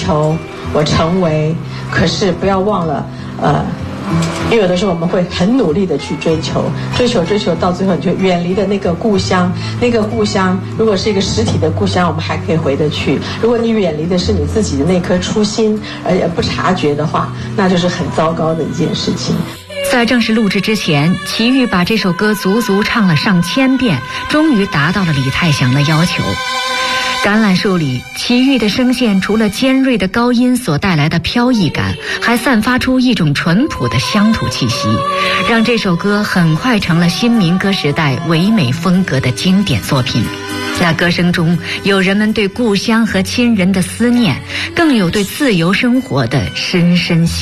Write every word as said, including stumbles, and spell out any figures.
求，我成为，可是不要忘了，呃。因为有的时候我们会很努力的去追求，追求追求到最后你就远离的那个故乡，那个故乡如果是一个实体的故乡，我们还可以回得去；如果你远离的是你自己的那颗初心，而不察觉的话，那就是很糟糕的一件事情。 在正式录制之前，齐豫把这首歌足足唱了上千遍，终于达到了李泰祥的要求。橄榄树里，齐豫的声线除了尖锐的高音所带来的飘逸感，还散发出一种淳朴的乡土气息，让这首歌很快成了新民歌时代唯美风格的经典作品。那歌声中有人们对故乡和亲人的思念，更有对自由生活的深深